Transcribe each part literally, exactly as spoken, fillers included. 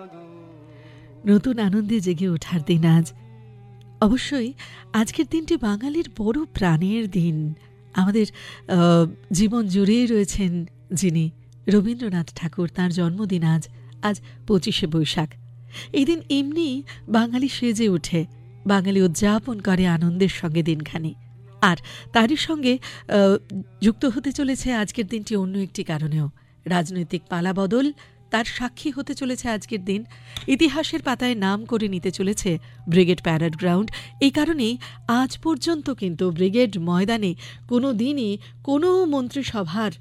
নতুন আনন্দে জেগে ওঠার দিন আজ। অবশ্যই আজকের দিনটি বাঙালির বড় প্রাণের দিন। আমাদের জীবন জুড়েই রয়েছেন যিনি, রবীন্দ্রনাথ ঠাকুর। তাঁর জন্মদিন আজ। আজ পঁচিশে বৈশাখ। এই দিন এমনি বাঙালি সেজে ওঠে, বাঙালি উদযাপন করে আনন্দের সঙ্গে দিনখানি। আর তারই সঙ্গে যুক্ত হতে চলেছে আজকের দিনটি অন্য একটি কারণেও। রাজনৈতিক পালাবদল তার সাক্ষী হতে চলেছে আজকের দিন। ইতিহাসের পাতায় নাম করে নিতে চলেছে ব্রিগেড প্যারেড গ্রাউন্ড। এই কারণেই আজ পর্যন্ত কিন্তু ব্রিগেড ময়দানে কোনো দিনই কোনো মন্ত্রিসভার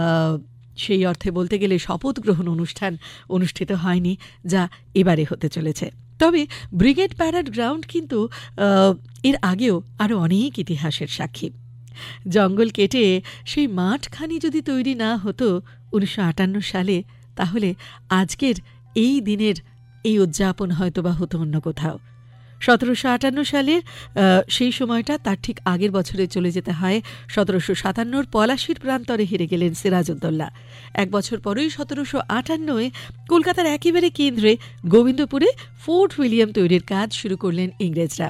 সেই অর্থে বলতে গেলে শপথ গ্রহণ অনুষ্ঠান অনুষ্ঠিত হয়নি, যা এবারে হতে চলেছে। তবে ব্রিগেড প্যারেড গ্রাউন্ড কিন্তু এর আগেও আরও অনেক ইতিহাসের সাক্ষী। জঙ্গল কেটে সেই মাঠখানি যদি তৈরি না হতো উনিশশো আটান্ন সালে, তাহলে আজকের এই দিনের এই উদযাপন হয়তো বা হতো অন্য কোথাও। সতেরোশো আটান্ন সালের সেই সময়টা তার ঠিক আগের বছরে চলে যেতে হয় সতেরোশো সাতান্নর পলাশির প্রান্তরে হেরে গেলেন সিরাজউদ্দৌলা। এক বছর পরেই সতেরোশো আটান্নয় কলকাতার একেবারে কেন্দ্রে গোবিন্দপুরে ফোর্ট উইলিয়াম তৈরির কাজ শুরু করলেন ইংরেজরা।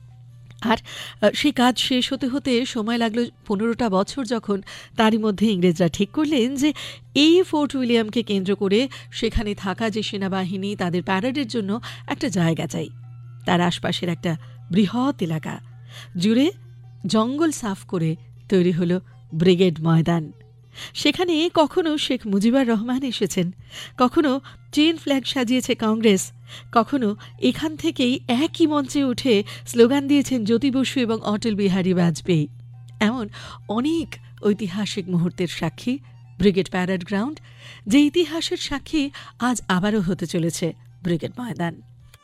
আর সেই কাজ শেষ হতে হতে সময় লাগলো পনেরোটা বছর। যখন তারই মধ্যে ইংরেজরা ঠিক করলেন যে এই ফোর্ট উইলিয়ামকে কেন্দ্র করে সেখানে থাকা যে সেনাবাহিনী, তাদের প্যারেডের জন্য একটা জায়গা চাই। তার আশপাশের একটা বৃহৎ এলাকা জুড়ে জঙ্গল সাফ করে তৈরি হলো ব্রিগেড ময়দান। সেখানে কখনো শেখ মুজিবুর রহমান এসেছেন, কখনো চেন ফ্ল্যাগ সাজিয়েছে কংগ্রেস, কখনো এখান থেকেই একই মঞ্চে উঠে স্লোগান দিয়েছেন জ্যোতি বসু এবং অটল বিহারী বাজপেয়ী। এমন অনেক ঐতিহাসিক মুহূর্তের সাক্ষী ব্রিগেড প্যারেড গ্রাউন্ড, যে ইতিহাসের সাক্ষী আজ আবারও হতে চলেছে ব্রিগেড ময়দান।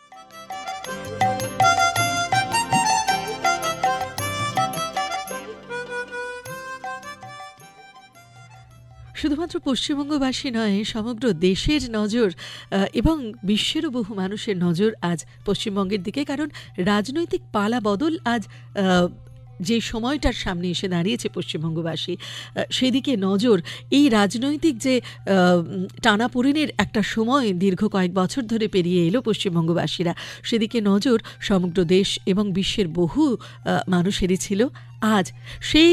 শুধুমাত্র পশ্চিমবঙ্গবাসী নয়, সমগ্র দেশের নজর এবং বিশ্বেরও বহু মানুষের নজর আজ পশ্চিমবঙ্গের দিকে। কারণ রাজনৈতিক পালা বদল আজ যে সময়টার সামনে এসে দাঁড়িয়েছে পশ্চিমবঙ্গবাসী, সেদিকে নজর। এই রাজনৈতিক যে টানাপোড়েনের একটা সময় দীর্ঘ কয়েক বছর ধরে পেরিয়ে এলো পশ্চিমবঙ্গবাসীরা, সেদিকে নজর সমগ্র দেশ এবং বিশ্বের বহু মানুষেরই ছিল। আজ সেই